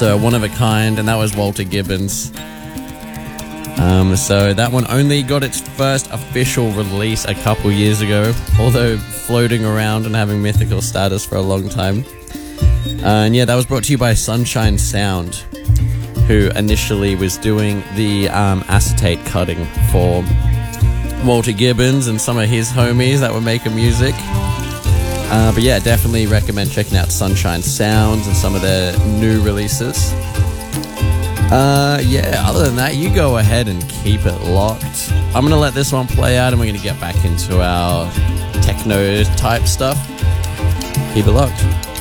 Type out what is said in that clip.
just one of a kind, and that was Walter Gibbons. So that one only got its first official release a couple years ago, although floating around and having mythical status for a long time. And yeah, that was brought to you by Sunshine Sound, who initially was doing the acetate cutting for Walter Gibbons and some of his homies that were making music. But yeah, definitely recommend checking out Sunshine Sounds and some of their new releases. Yeah, other than that, you go ahead and keep it locked. I'm going to let this one play out and we're going to get back into our techno type stuff. Keep it locked.